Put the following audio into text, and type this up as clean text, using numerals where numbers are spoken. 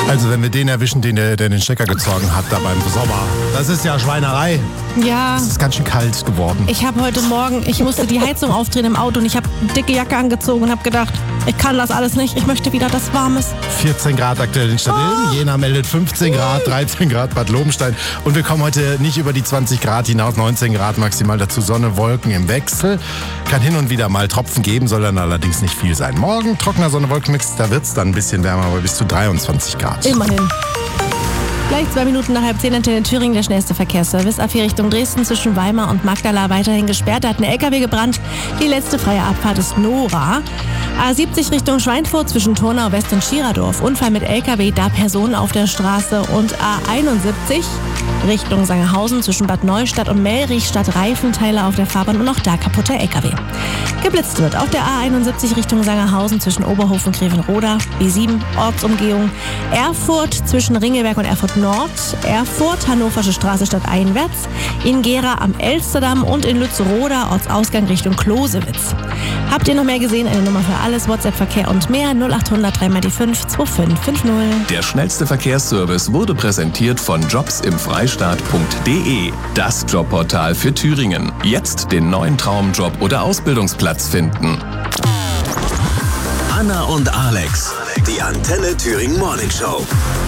Also wenn wir den erwischen, der den Stecker gezogen hat da beim Sommer, das ist ja Schweinerei. Ja. Es ist ganz schön kalt geworden. Ich musste die Heizung aufdrehen im Auto und ich habe eine dicke Jacke angezogen und habe gedacht, ich kann das alles nicht, ich möchte wieder das Warmes. 14 Grad aktuell in Stadtilden, Jena meldet 15 Grad, 13 Grad Bad Lobenstein und wir kommen heute nicht über die 20 Grad hinaus, 19 Grad maximal, dazu Sonne, Wolken im Wechsel. Kann hin und wieder mal Tropfen geben, soll dann allerdings nicht viel sein. Morgen trockener Sonne-Wolkenmix, da wird es dann ein bisschen wärmer, aber bis zu 23 Grad. Immerhin. Gleich 2 Minuten nach 9:30 Antenne Thüringen, der schnellste Verkehrsservice. A4 Richtung Dresden zwischen Weimar und Magdala weiterhin gesperrt. Da hat ein LKW gebrannt. Die letzte freie Abfahrt ist Nora. A70 Richtung Schweinfurt zwischen Turnau West und Schiradorf. Unfall mit LKW, da Personen auf der Straße. Und A71 Richtung Sangerhausen zwischen Bad Neustadt und Mellrich statt Reifenteile auf der Fahrbahn und auch da kaputter LKW. Geblitzt wird auf der A71 Richtung Sangerhausen zwischen Oberhof und Grevenroda. B7 Ortsumgehung. Erfurt zwischen Ringelberg und Erfurt Nord. Erfurt Hannoversche Straße stadteinwärts. In Gera am Elsterdamm und in Lützroda Ortsausgang Richtung Klosewitz. Habt ihr noch mehr gesehen? Eine Nummer für alles, WhatsApp, Verkehr und mehr 0800 3x5 2550. Der schnellste Verkehrsservice wurde präsentiert von jobsimfreistaat.de. Das Jobportal für Thüringen. Jetzt den neuen Traumjob oder Ausbildungsplatz finden. Anna und Alex, die Antenne Thüringen Morning Show.